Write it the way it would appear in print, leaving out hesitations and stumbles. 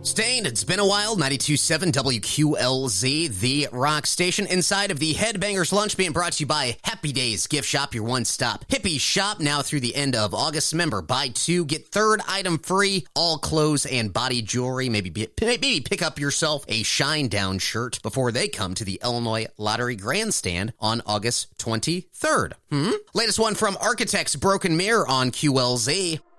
Stained, it's been a while. 92.7 WQLZ, the rock station. Inside of the Headbangers Lunch, being brought to you by Happy Days Gift Shop, your one-stop hippie shop, now through the end of August. Remember, buy two, get third item free. All clothes and body jewelry. Maybe pick up yourself a Shinedown shirt before they come to the Illinois Lottery Grandstand on August 23rd. Latest one from Architects Broken Mirror on QLZ.